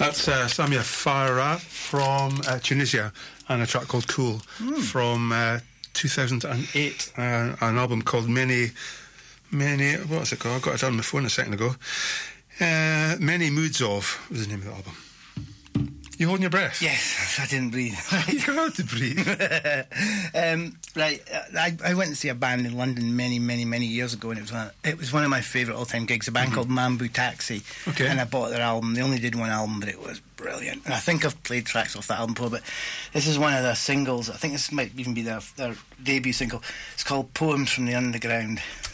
That's Samia Farah from Tunisia, and a track called Cool from 2008, an album called Many, what's it called? I got it on my phone a second ago. Many Moods Of was the name of the album. You holding your breath? Yes, I didn't breathe. You have to breathe. I went to see a band in London many years ago, and it was one of my favourite all-time gigs, a band called Mambo Taxi. Okay. And I bought their album. They only did one album, but it was brilliant. And I think I've played tracks off that album before, but this is one of their singles. I think this might even be their debut single. It's called Poems from the Underground.